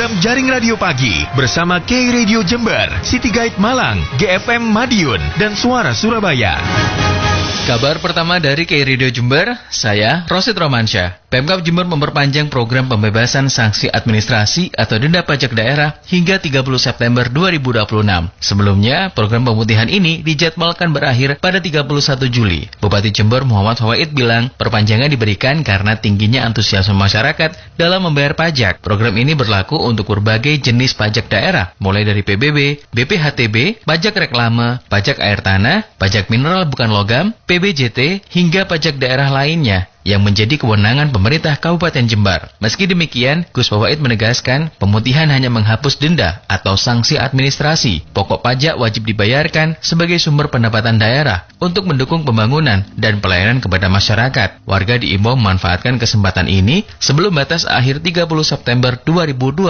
program Jaring Radio Pagi bersama K Radio Jember, City Guide Malang, GFM Madiun, dan Suara Surabaya. Kabar pertama dari K Radio Jember, saya Rosid Romansyah. Pemkab Jember memperpanjang program pembebasan sanksi administrasi atau denda pajak daerah hingga 30 September 2026. Sebelumnya, program pemutihan ini dijadwalkan berakhir pada 31 Juli. Bupati Jember Muhammad Fawaid bilang, perpanjangan diberikan karena tingginya antusiasme masyarakat dalam membayar pajak. Program ini berlaku untuk berbagai jenis pajak daerah, mulai dari PBB, BPHTB, pajak reklame, pajak air tanah, pajak mineral bukan logam, PBJT, hingga pajak daerah lainnya yang menjadi kewenangan pemerintah Kabupaten Jember. Meski demikian, Gus Fawaid menegaskan pemutihan hanya menghapus denda atau sanksi administrasi. Pokok pajak wajib dibayarkan sebagai sumber pendapatan daerah untuk mendukung pembangunan dan pelayanan kepada masyarakat. Warga diimbau memanfaatkan kesempatan ini sebelum batas akhir 30 September 2026.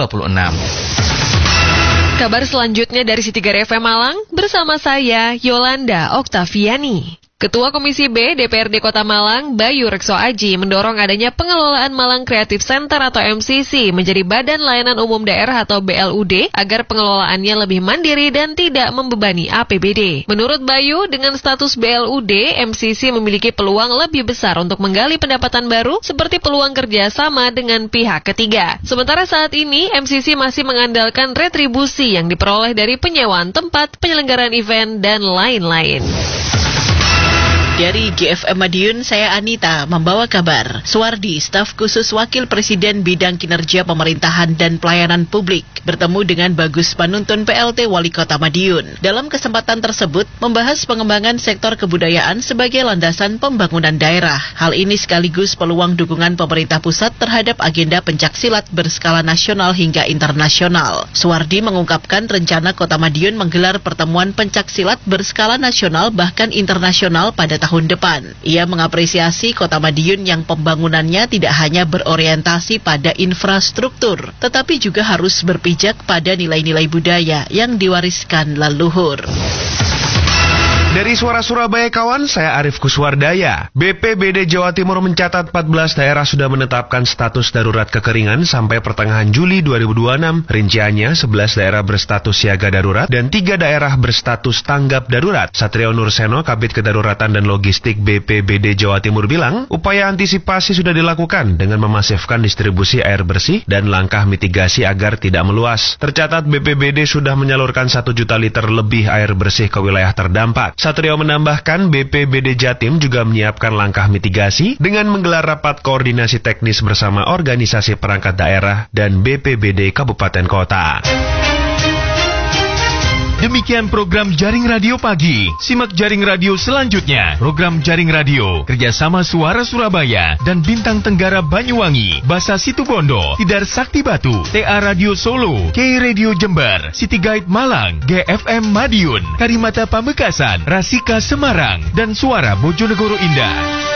Kabar selanjutnya dari City Guide FM Malang bersama saya Yolanda Oktaviani. Ketua Komisi B DPRD Kota Malang, Bayu Rekso Aji, mendorong adanya pengelolaan Malang Creative Center atau MCC menjadi Badan Layanan Umum Daerah atau BLUD agar pengelolaannya lebih mandiri dan tidak membebani APBD. Menurut Bayu, dengan status BLUD, MCC memiliki peluang lebih besar untuk menggali pendapatan baru seperti peluang kerjasama dengan pihak ketiga. Sementara saat ini, MCC masih mengandalkan retribusi yang diperoleh dari penyewaan tempat, penyelenggaraan event, dan lain-lain. Dari GFM Madiun, saya Anita membawa kabar. Suwardi, staf khusus Wakil Presiden Bidang Kinerja Pemerintahan dan Pelayanan Publik, bertemu dengan Bagus Panuntun PLT Wali Kota Madiun. Dalam kesempatan tersebut, membahas pengembangan sektor kebudayaan sebagai landasan pembangunan daerah. Hal ini sekaligus peluang dukungan pemerintah pusat terhadap agenda pencaksilat berskala nasional hingga internasional. Suwardi mengungkapkan rencana Kota Madiun menggelar pertemuan pencaksilat berskala nasional bahkan internasional pada tahun depan. Ia mengapresiasi Kota Madiun yang pembangunannya tidak hanya berorientasi pada infrastruktur, tetapi juga harus berpijak pada nilai-nilai budaya yang diwariskan leluhur. Dari Suara Surabaya kawan, saya Arif Kuswardaya. BPBD Jawa Timur mencatat 14 daerah sudah menetapkan status darurat kekeringan sampai pertengahan Juli 2026. Rinciannya 11 daerah berstatus siaga darurat dan 3 daerah berstatus tanggap darurat. Satrio Nurseno, Kabid Kedaruratan dan Logistik BPBD Jawa Timur bilang, upaya antisipasi sudah dilakukan dengan memasifkan distribusi air bersih dan langkah mitigasi agar tidak meluas. Tercatat BPBD sudah menyalurkan 1 juta liter lebih air bersih ke wilayah terdampak. Satrio menambahkan BPBD Jatim juga menyiapkan langkah mitigasi dengan menggelar rapat koordinasi teknis bersama organisasi perangkat daerah dan BPBD Kabupaten Kota. Demikian program Jaring Radio Pagi. Simak Jaring Radio selanjutnya. Program Jaring Radio kerjasama Suara Surabaya dan Bintang Tenggara Banyuwangi, Basa Situbondo, Tidar Sakti Batu, TA Radio Solo, K Radio Jember, City Guide Malang, GFM Madiun, Karimata Pamekasan, Rasika Semarang, dan Suara Bojonegoro Indah.